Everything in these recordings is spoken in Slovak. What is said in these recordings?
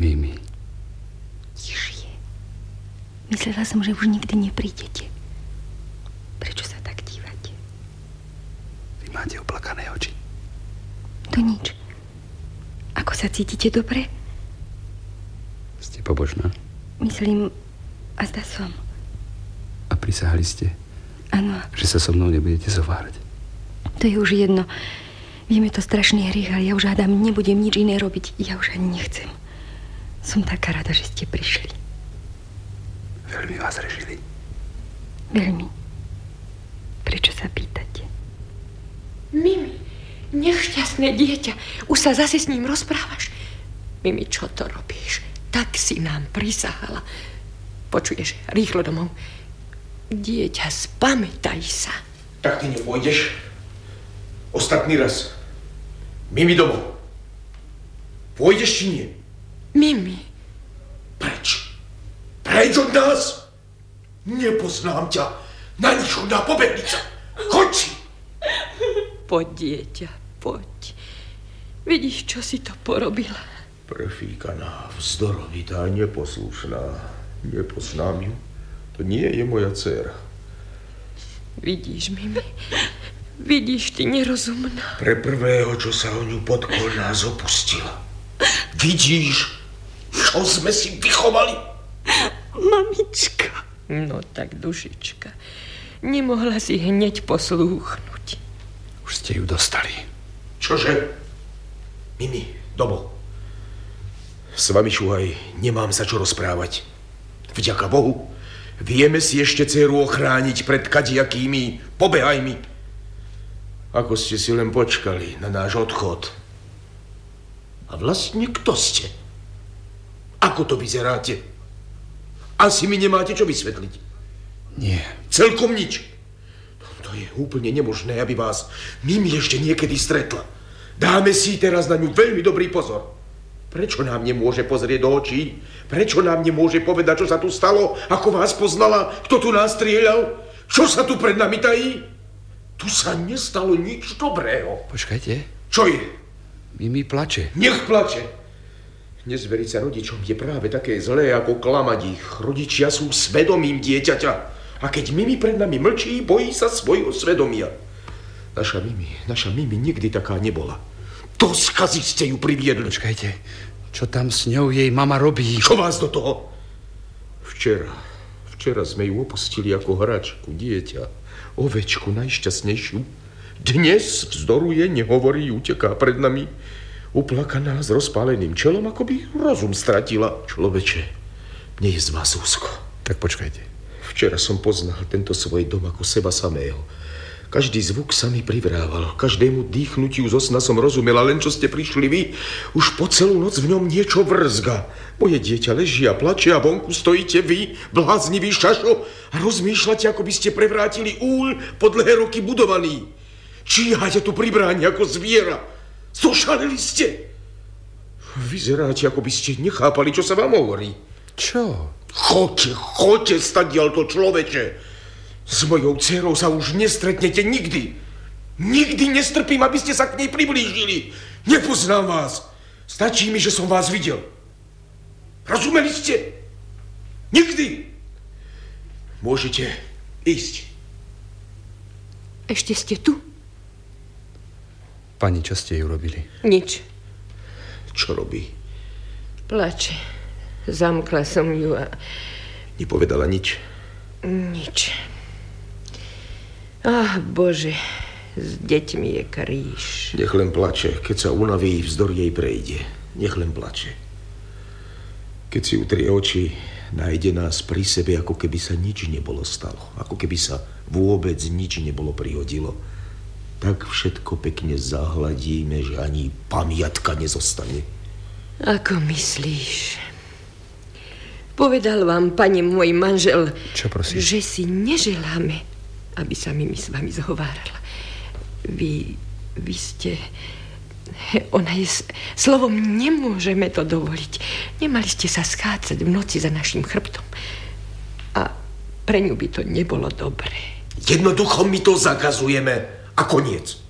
Mimi. Tišie. Myslela som, že už nikdy neprídete. Prečo sa tak dívate? Vy máte oplakané oči. To nič. Ako sa cítite dobre? Ste pobožná. Myslím, a zdá som. A prisahali ste, Áno. že sa so mnou nebudete zhovárať. To je už jedno. Vieme to strašný hriech, ale ja už hádam, nebudem nič iné robiť. Ja už ani nechcem. Som taká rada, že ste prišli. Veľmi vás režili. Veľmi. Prečo sa pýtate? Mimi, nešťastné dieťa. Už sa zase s ním rozprávaš. Mimi, čo to robíš? Tak si nám prisahala. Počuješ, rýchlo domov. Dieťa, spamätaj sa. Tak ty nepôjdeš? Ostatný raz. Mimi domov. Pôjdeš či nie? Mimi. Preč? Preč od nás? Nepoznám ťa. Na nič chudá pobednica. Choď si. Poď, dieťa, poď. Vidíš, čo si to porobila? Prefíkaná, vzdorovitá, neposlušná. Nepoznám ju. To nie je moja dcéra. Vidíš, Mimi? Vidíš, ty nerozumná. Pre prvého, čo sa o ňu podkol, nás opustila. Vidíš, čo sme si vychovali? Mamička. No tak, dušička, nemohla si hneď poslúchnuť. Už ste ju dostali. Čože? Mimi, domov. S vami, Šuhaj, nemám sa čo rozprávať. Vďaka Bohu, vieme si ešte dceru ochrániť pred kadijakými pobehajmi. Ako ste si len počkali na náš odchod. A vlastne kto ste? Ako to vyzeráte? Asi mi nemáte čo vysvetliť. Nie. Celkom nič. To je úplne nemožné, aby vás Mimi ešte niekedy stretla. Dáme si teraz na ňu veľmi dobrý pozor. Prečo nám nemôže pozrieť do očí? Prečo nám nemôže povedať, čo sa tu stalo? Ako vás poznala? Kto tu nás strieľal? Čo sa tu pred nami tají? Tu sa nestalo nič dobrého. Počkajte. Čo je? Mimi plače. Nech plače. Nezveriť sa rodičom je práve také zlé, ako klamať ich. Rodičia sú svedomím dieťaťa. A keď Mimi pred nami mlčí, bojí sa svojho svedomia. Naša Mimi nikdy taká nebola. Do skazy ste ju priviedli. Počkajte. Čo tam s ňou jej mama robí? Čo vás do toho? Včera sme ju opustili ako hračku, dieťa. Ovečku najšťastnejšiu. Dnes vzdoruje, nehovorí, uteká pred nami. Uplakaná s rozpáleným čelom, ako by rozum stratila. Človeče, mne je z vás úzko. Tak počkajte. Včera som poznal tento svoj dom ako seba samého. Každý zvuk sa mi privrával, každému dýchnutiu zo sna som rozumel, a len čo ste prišli vy, už po celú noc v ňom niečo vrzga. Moje dieťa leží a plače a vonku stojíte vy, bláznivý šašo, a rozmýšľate, ako by ste prevrátili úľ po dlhé roky budovaný. Číhate tu pri bráni ako zviera. Zošaleli ste. Vyzeráte, ako by ste nechápali, čo sa vám hovorí. Čo? Choďte stadiaľ to, človeče. S mojou dcerou sa už nestretnete nikdy. Nikdy nestrpím, aby ste sa k nej priblížili. Nepoznám vás. Stačí mi, že som vás videl. Rozumeli ste? Nikdy. Môžete ísť. Ešte ste tu? Pani, čo ste ju robili? Nič. Čo robí? Plače. Zamkla som ju a... Nepovedala nič? Nič. Ach, Bože, s deťmi je kríž. Nech len plače, keď sa unaví, vzdor jej prejde. Nech len plače. Keď si utrie oči, nájde nás pri sebe, ako keby sa nič nebolo stalo. Ako keby sa vôbec nič nebolo prihodilo. Tak všetko pekne zahladíme, že ani pamiatka nezostane. Ako myslíš? Povedal vám, pane, môj manžel, čo, prosím? Že si neželáme, aby sa Mimi s vami zhovárala. Vy ste... Ona je... Slovom, nemôžeme to dovoliť. Nemali ste sa schádzať v noci za našim chrbtom. A pre ňu by to nebolo dobré. Jednoducho my to zakazujeme a koniec.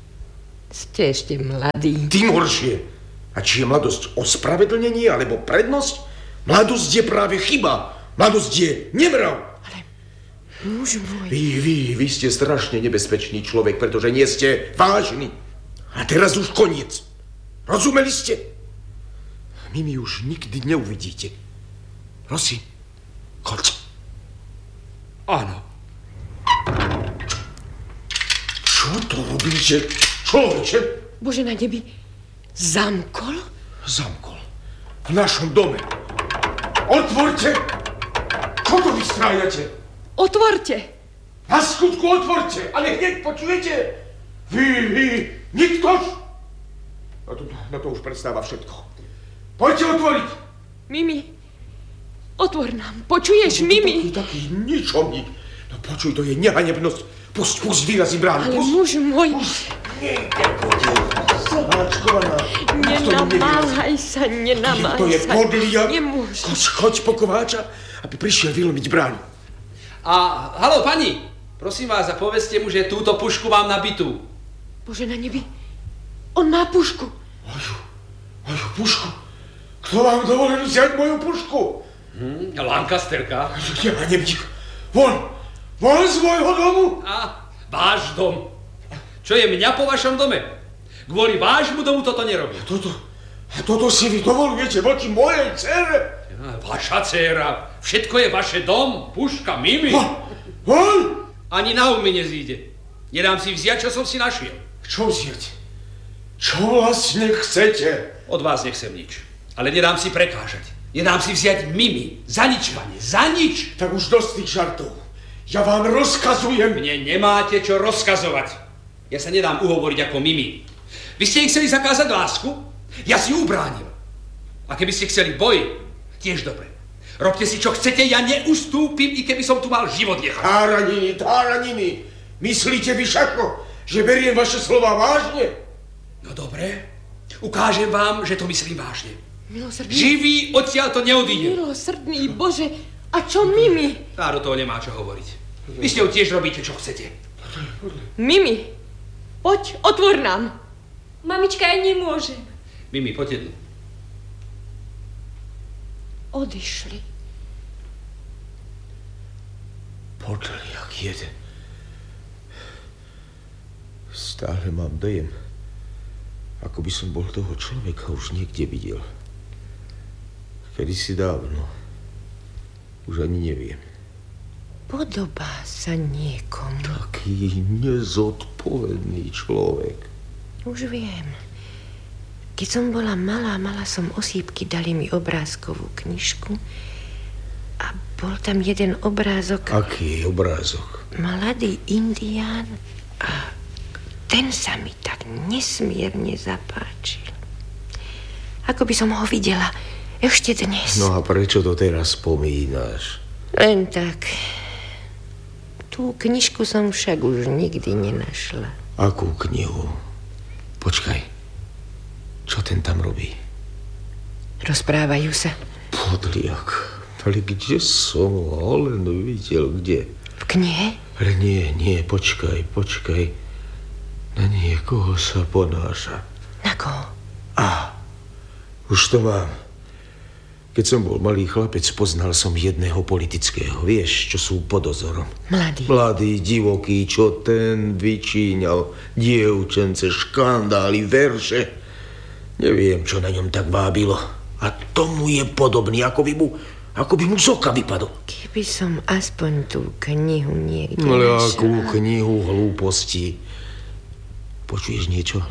Ste ešte mladí. Tým horšie. A či je mladosť ospravedlnenie alebo prednosť? Mladosť je práve chyba. Mladosť je nemrav. Ale muž môj... Vy ste strašne nebezpečný človek, pretože nie ste vážni. A teraz už koniec. Rozumeli ste? Mimi už nikdy neuvidíte. Prosím, choď. Áno. Čo to robíte, človeče? Bože na nebi, zamkol? Zamkol. V našom dome. Otvorte! Čo to vy strájate? Otvorte! Na skutku otvorte, ale hneď počujete? Vy, niktož? Na to už prestáva všetko. Poďte otvoriť! Mimi, otvor nám. Počuješ, Mimi? Taký ničomník. No počuj, to je nehanebnosť. Pusť vyrazí bránu. Ale muž môj... Nenamáhaj sa. To je podliak. Nemôžem. Choď po kováča, aby prišiel vylomiť bránu. A, haló, pani, prosím vás, a povedzte mu, že túto pušku mám nabitú. Bože na nebi, on má pušku. Moju pušku? Kto vám dovolil vziať moju pušku? Lancasterka. Nehanebník. Von z môjho domu. A, váš dom. Čo je mňa po vašom dome? Kvôli vášmu domu toto nerobím. Toto si vy dovolujete voči mojej dcére? Vaša dcéra. Všetko je vaše dom, puška, Mimi. Von! Ani na um mi nezíde. Nedám si vziať, čo som si našiel. Čo vziať? Čo vlastne chcete? Od vás nechcem nič. Ale nedám si prekážať. Nedám si vziať Mimi. Za nič, pane, za nič. Tak už dosť tých žartov. Ja vám rozkazujem. Mne nemáte čo rozkazovať. Ja sa nedám uhovoriť ako Mimi. Vy ste jej chceli zakázať lásku? Ja si ju ubránil. A keby ste chceli boj, tiež dobre. Robte si, čo chcete, ja neustúpim, i keby som tu mal život nechať. Táraniny. Myslíte vy všetko, že beriem vaše slova vážne? No dobre, ukážem vám, že to myslím vážne. Milosrdný. Živý odtiaľ to neodíde. Milosrdný Bože, a čo Mimi? Tá do toho nemá čo hovoriť. Vy s ňou tiež robíte, čo chcete. Mimi, poď, otvor nám. Mamička, ja nemôžem. Mimi, poďte tu. Odišli. Podliak jeden. Stále mám dojem, ako by som bol toho človeka už niekde videl. Kedysi dávno. Už ani neviem. Podobá sa niekomu. Taký nezodpovedný človek. Už viem. Keď som bola malá, mala som osýpky, dali mi obrázkovú knižku a bol tam jeden obrázok. Aký obrázok? Mladý indián a ten sa mi tak nesmierne zapáčil. Ako by som ho videla ešte dnes. No a prečo to teraz spomínaš? Len tak. Tú knižku som však už nikdy nenašla. Akú knihu? Počkaj. Čo ten tam robí? Rozprávajú sa. Podliak. Ale kde som ho len videl? Kde? V knihe? Ale nie, počkaj. Na niekoho sa ponáša. Na koho? Už to mám. Keď som bol malý chlapec, poznal som jedného politického. Vieš, čo sú pod dozorom. Mladý, divoký, čo ten vyčíňal. Dievčence, škandály, verše. Neviem, čo na ňom tak vábilo. A tomu je podobný, ako by mu z oka vypadol. Keby som aspoň tú knihu niekde Ale našla. akú knihu hlúposti. Počuješ niečo?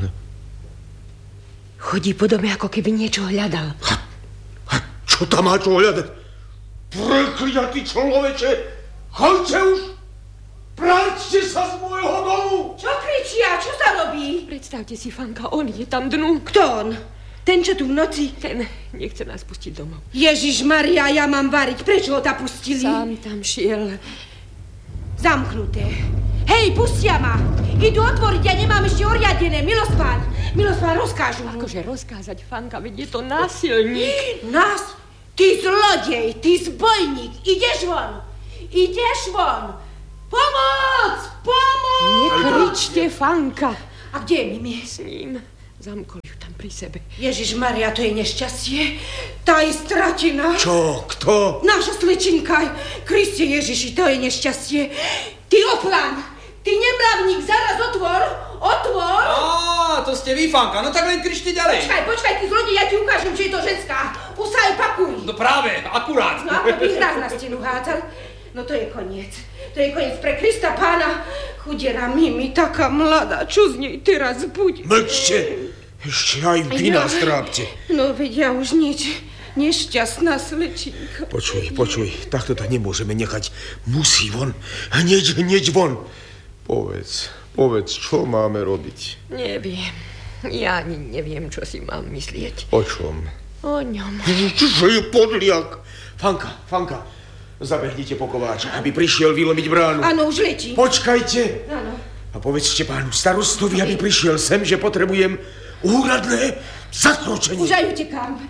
Chodí po dome, ako keby niečo hľadal. Čo tam má čo hľadať? Prekliatý človeče! Choďte už! Vráťte sa z môjho domu! Čo kričia? Čo sa robí? Predstavte si, Fanka, on je tam dnu. Kto on? Ten, čo tu v noci? Ten nechce nás pustiť domov. Ježišmaria, ja mám variť. Prečo ho tam pustili? Sám tam šiel. Zamknuté. Hej, pustia ma. Idú otvoriť, ja nemám ešte oriadené. Milospán, rozkážu mu. Akože rozkázať, Fanka, veď je to násilník. Nás? Ty zlodej, ty zbojník. Ideš von. Pomoc! Nekričte, Fanka. A kde je Mimi? S ním. Zamkol ju tam pri sebe. Ježišmaria, to je nešťastie. Tá je stratená. Čo? Kto? Naša slečinka. Kriste Ježiši, to je nešťastie. Ty oplán, ty nemravník, zaraz otvor. Otvor. Á, to ste vy, Fanka, no tak len kričte ďalej. Počkaj, ty zlodej, ja ti ukážem, že je to ženská. Usaj, pakuj. No práve, akurát. No ako by hráz na stenu hádzal. No to je koniec. To je koniec pre Krista Pána. Chudiera Mimi, taká mladá, čo z nej teraz bude? Mlčte! Ešte aj vy nás trápte. No veď ja už nič. Nešťastná slečinka. Počuj, takto to nemôžeme nechať. Musí von. Hneď von. Povedz, čo máme robiť? Neviem. Ja ani neviem, čo si mám myslieť. O čom? O ňom. Čo je podliak? Fanka. Zabehnite po kováča, aby prišiel vylomiť bránu. Áno, už letí. Počkajte. Áno. A povedzte pánu starostovi, aby prišiel sem, že potrebujem úradné zakročenie. Už aj utekám.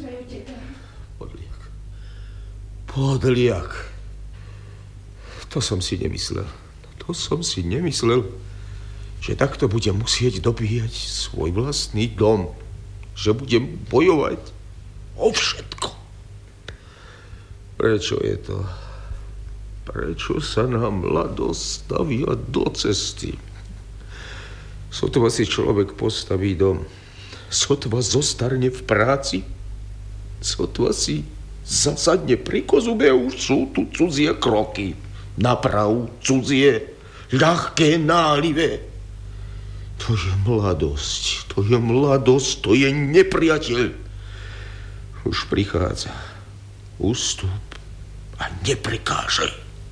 Podliak. To som si nemyslel, že takto budem musieť dobíjať svoj vlastný dom. Že budem bojovať o všetko. Prečo je to? Prečo sa nám mladosť stavia do cesty? Sotva si človek postaví dom, sotva zostarne v práci, sotva si zasadne pri kozube, už sú tu cudzie kroky. Naprav cudzie, ľahké nálive. To je mladosť, to je nepriateľ. Už prichádza. Ústup a neprekážaj.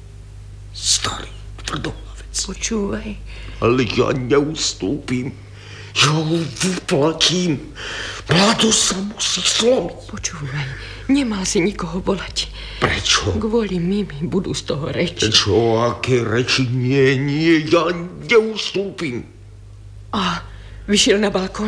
Starý tvrdohlavec. Počúvaj. Ale ja neustúpim. Ja ho vyplatím. Mladosť sa musí slomiť. Počúvaj, nemal si nikoho volať. Prečo? Kvôli Mimi budú z toho reči. Čo, aké reči? Nie, ja neustúpim. A vyšiel na balkón.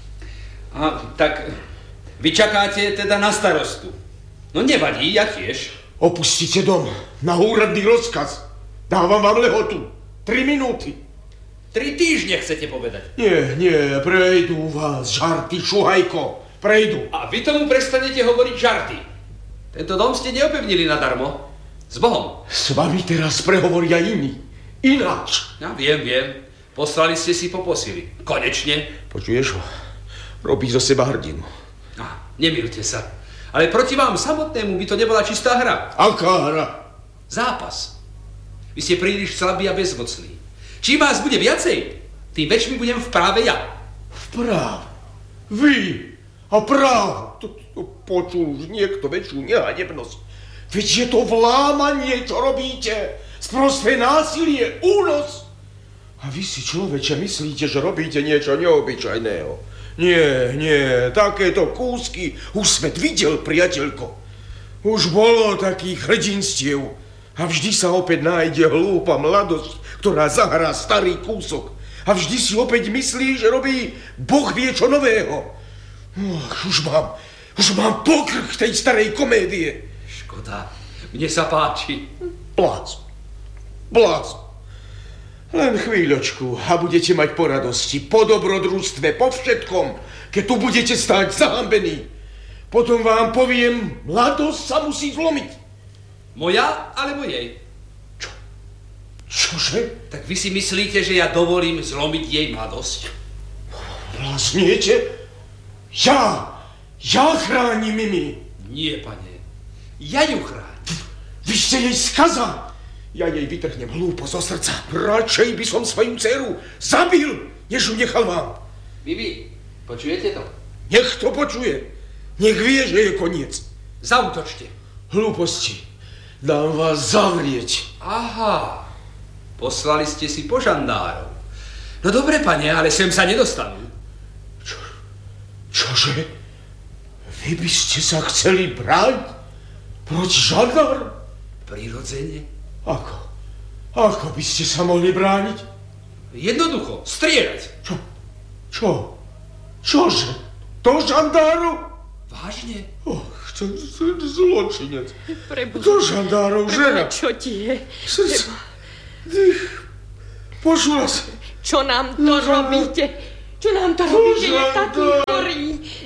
Tak vy čakáte teda na starostu. No nevadí, ja tiež. Opustite dom na úradný rozkaz. Dávam vám lehotu. 3 minúty. 3 týždne chcete povedať. Nie, prejdú vás žarty, šuhajko. Prejdú. A vy tomu prestanete hovoriť žarty. Tento dom ste neopevnili nadarmo. S Bohom. S vami teraz prehovoria iní. Ináč. Ja viem. Poslali ste si po posily. Konečne. Počuješ ho? Robí zo seba hrdinu. Nemýlte sa. Ale proti vám samotnému by to nebola čistá hra. Aká hra? Zápas. Vy ste príliš slabí a bezmocní. Čím vás bude viacej, tým väčšmi budem v práve ja. V práve? Vy? A právo? To počul už niekto väčšiu nehanebnosť. Veď je to vlámanie, čo robíte. Sprosté násilie, únos. A vy si, človeče, myslíte, že robíte niečo neobyčajného. Nie, takéto kúsky už svet videl, priateľko. Už bolo takých hrdinstiev a vždy sa opäť nájde hlúpa mladosť, ktorá zahrá starý kúsok a vždy si opäť myslí, že robí Boh vie čo nového. Už mám pokrk tej starej komédie. Škoda, mne sa páči. Blázon. Len chvíľočku a budete mať po radosti, po dobrodružstve, po všetkom, keď tu budete stáť zahambení. Potom vám poviem, mladosť sa musí zlomiť. Moja alebo jej? Čože? Tak vy si myslíte, že ja dovolím zlomiť jej mladosť? Blázniete? Ja chránim Mimi. Nie, pane. Ja ju chránim. Vy ste jej skaza. Ja jej vytrhnem hlúpo zo srdca. Radšej by som svoju dceru zabil, než ju nechal vám. Vivi, počujete to? Nech to počuje. Nech vie, že je koniec. Zaútočte. Hlúposti. Dám vás zavrieť. Aha. Poslali ste si po žandárov. No dobre, pane, ale sem sa nedostanú. Čože? Vy by ste sa chceli bráť proti žandárom? Prirodzene. Ako by ste sa mohli brániť? Jednoducho, strieľať. Čože? Do žandáru? Vážne? Ten zločinec. Do žandárov žena. Čo ti je? Počula sa. Čo nám to robíte? Čo nám to robíte? Je taký chorý.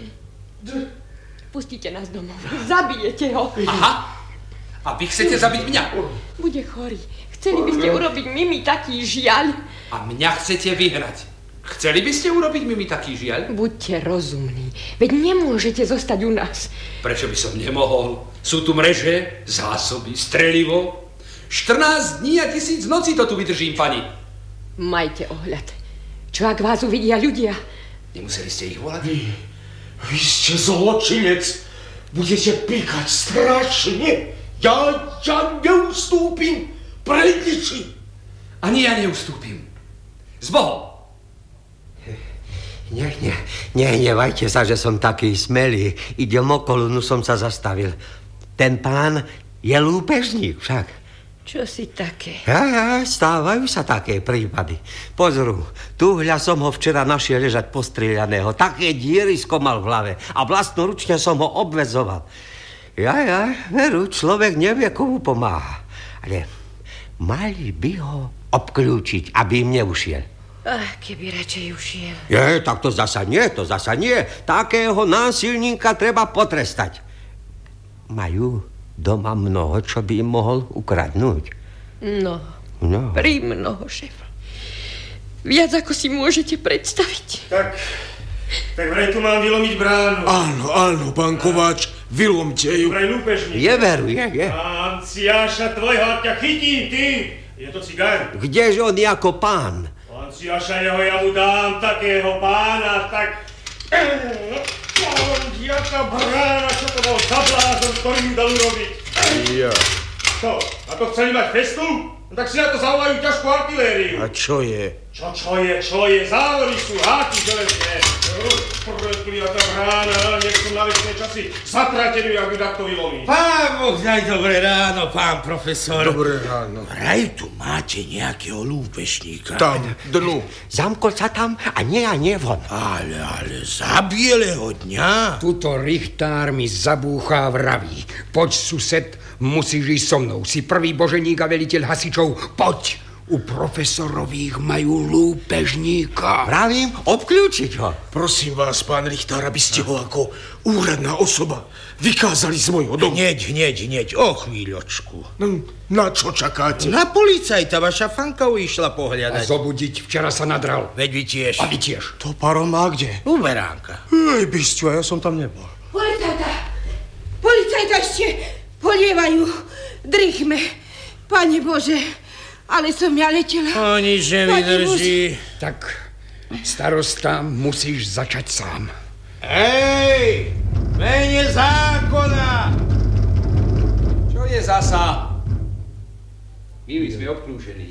Pustite nás domov. Zabijete ho. Aha. A vy chcete zabiť mňa? Bude chorý. Chceli by ste urobiť Mimi taký žiaľ. A mňa chcete vyhrať. Chceli by ste urobiť Mimi taký žiaľ? Buďte rozumní. Veď nemôžete zostať u nás. Prečo by som nemohol? Sú tu mreže, zásoby, strelivo. 14 dní a 1000 nocí to tu vydržím, pani. Majte ohľad. Čo ak vás uvidia ľudia? Nemuseli ste ich volať? Vy ste zločinec. Budete píkať strašne. Ja neustúpim pred ničím. Ani ja neustúpim. S Bohom. Nehnevajte sa, že som taký smelý. Idem okolo, no som sa zastavil. Ten pán je lúpežník však. Čo si také? Ja, stávajú sa také prípady. Pozru, tuhľa som ho včera našiel ležať postrieľaného. Také dierisko mal v hlave a vlastnoručne som ho obvezoval. Ja, veru, človek nevie, komu pomáha. Ale mali by ho obklúčiť, aby im neušiel. Keby radšej ušiel. Tak to zasa nie. Takého násilníka treba potrestať. Majú doma mnoho, čo by im mohol ukradnúť. No. Prímnoho, šéf. Viac, ako si môžete predstaviť. Tak vraj tu mám vylomiť bránu. Áno, pán Kováč, vylomte ju. Vraj lúpežník. Je. Pán Ciáša, tvojho ťa chytím, ty. Je to cigán. Kdeže on je ako pán? Pán Ciáša, ja mu dám takého pána, tak... Jaká brána, čo to bol za blázon, ktorý mu dal urobiť? Ja. Čo? A to chceli mať festu? No tak si na to zavolajú ťažkú artilériu. A čo je? Čo je? Závory sú, háky železné. Prkliva tá brána, nech som na večné časy zatratený, ak by takto vylomí. Pán Boh, daj dobré ráno, pán profesor. Dobré ráno. Vraj tu máte nejakého lúpešníka. Tam, dnu. Zamkol sa tam a nie von. Ale za bieleho dňa. Tuto Richtár mi zabúchá vraví. Poď, sused, musíš ísť so mnou. Si prvý boženík a veliteľ hasičov. Poď. U profesorových majú lúpežníka. Pravím, obklúčiť ho. Prosím vás, pán Richtár, aby ste ho ako úradná osoba vykázali z môjho domu. Hneď, o chvíľočku. Na čo čakáte? Na policajta, vaša fanka ušla A pohľadať. zobudiť, včera sa nadral. Veď vy tiež. A vy tiež. To parom má kde? U beránka. Bisťo, ja som tam nebol. Policajta ešte polievajú. Drichme. Pane Bože, ale som ja letela. Nič nevydrží. Tak, starosta, musíš začať sám. Hej, mene zákona! Čo je zasa? My sme obklúčení.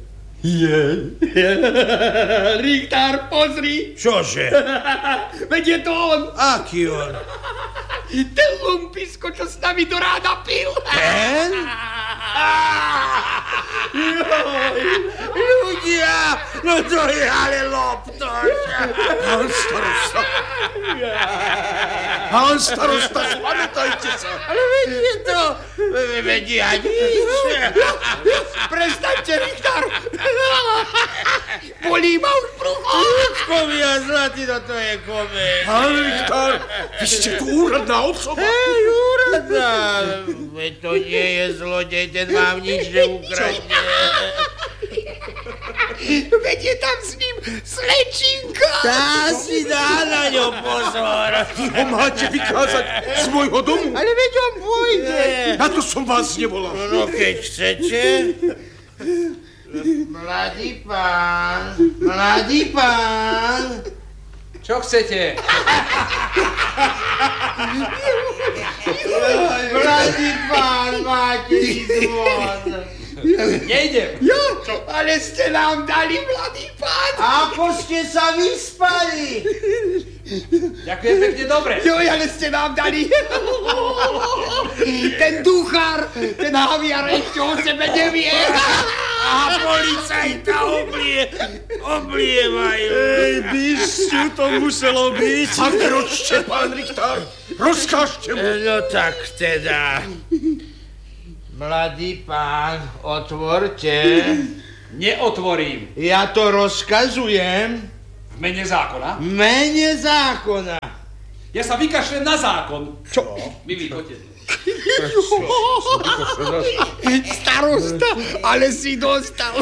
Richtár, pozri. Čože? Veď je to on. Aký on? Ten lumpisko, čo s nami do rána pil. Ten? Ľudia, no to je ale loptoš. Pán starosta, spamätajte sa. Ale veď je to, veď ja nič. Prestaňte, Richtár. Bolí ma už brucho. Ľudkovia zlatý, no to je kome. Pán Richtár, vy ste tu úradná osoba. Hej, úradná. Veď to nie je zlodej, ten vám nič neukradne. Veď je tam s ním slečinka. Tá si dá na ňo pozor. Vy ho máte vykázať z môjho domu. Ale veď on pôjde. Na to som vás nevolal. No keď chcete. Mladý pán. Čo chcete? Mladý pán, máte zvon. Nejdem. Ale ste nám dali, mladý pán. Ako ste sa vyspali? Ďakujem pekne, dobre. Ale ste nám dali. Ten duchár, ten haviar ešte o sebe nevie. A policajta oblievajú. Bisťu, to muselo byť. Zakročte, pán Richtár. Rozkážte mu. No tak teda. Mladý pán, otvorte. Neotvorím. Ja to rozkazujem. Mene zákona? Mene zákona. Ja sa vykašlem na zákon. Čo? Mimi, poďte. Starosta, ale si dostal.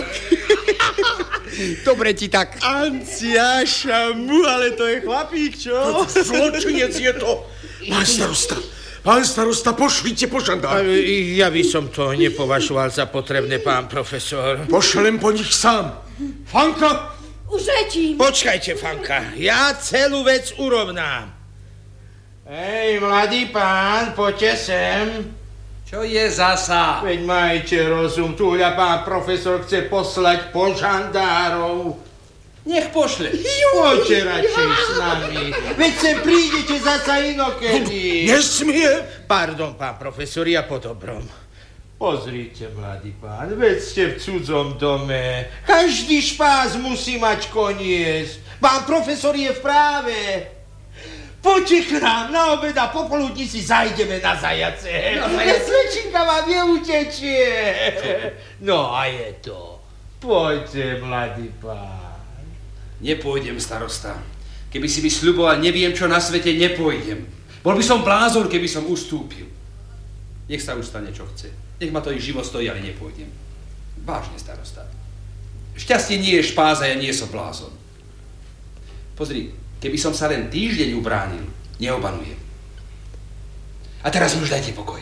Dobre ti tak. Anciáša mu, ale to je chlapík, čo? Zločinec je to. Pán starosta, pošlite po žandára. Ja by som to nepovažoval za potrebné, pán profesor. Pošlem po nich sám. Fanka! Už letím. Počkajte, Fanka, ja celú vec urovnám. Hej, mladý pán, poďte sem. Čo je zasa? Veď majte rozum, túľa pán profesor chce poslať po žandárov. Nech pošle. Poďte radšej s nami. Veď sem prídete zasa inokedy. Nesmie. Pardon, pán profesor, ja po dobrom. Pozrite, mladý pán, veď ste v cudzom dome. Každý špás musí mať koniec. Pán profesor je v práve. Poďte k nám na obed a popoludní si zajdeme na zajace. Svečinka vám neutečie. No a je to. Poďte, mladý pán. Nepôjdem, starosta. Keby si mi sľuboval, neviem čo na svete, nepôjdem. Bol by som blázon, keby som ustúpil. Nech sa už stane, čo chce. Nech ma to ich život stojí, ale nepôjdem. Vážne, starosta. Šťastie nie je špáza, ja nie som blázon. Pozri, keby som sa len týždeň ubránil, neobanujem. A teraz mi už dajte pokoj.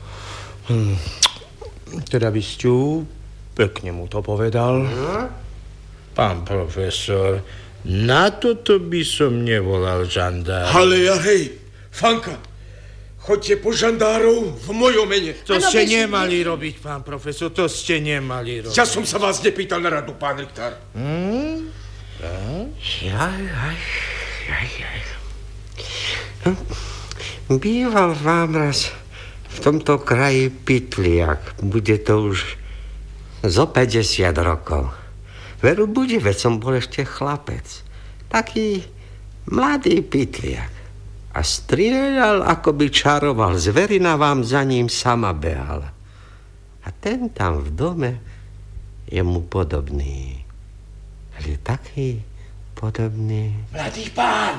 Teda by ste pekne mu to povedal. Pán profesor, na toto by som nevolal žandár. Ale ja, hej, Fanka, choďte po žandárov v mojom mene. To ste nemali robiť, pán profesor, to ste nemali robiť. Ja som sa vás nepýtal na radu, pán Richtár. Býval vám raz v tomto kraji pytliak. Bude to už zo 50 rokov. Veru bude, veď som bol ešte chlapec. Taký mladý pytliak. A strieľal, ako by čaroval. Zverina vám za ním sama behala. A ten tam v dome je mu podobný. Ale taký podobný. Mladý pán!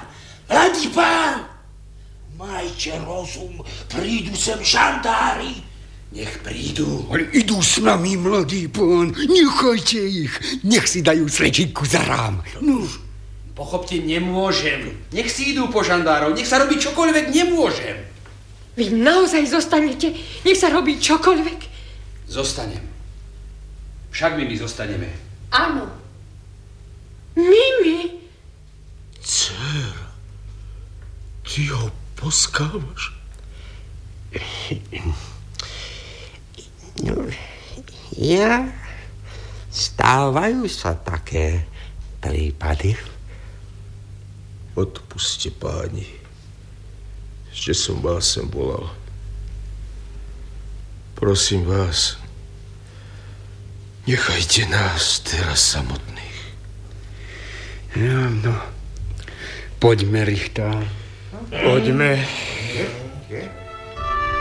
Majte rozum, prídu sem žandári. Nech prídu. Ale idú s nami, mladý pán. Nechajte ich. Nech si dajú slečinku za rám. No. Pochopte, nemôžem. Nech si idú po žandárov, nech sa robí čokoľvek, nemôžem. Vy naozaj zostanete? Nech sa robí čokoľvek? Zostanem. Však my zostaneme. Áno. Mimi? Dcéra, ty ho poskávaš? No, ja... Stávajú sa také prípady. Odpuste, páni, že som vás sem volal. Prosím vás, nechajte nás teraz samotných. Ja, no, poďme, Richtár. Poďme.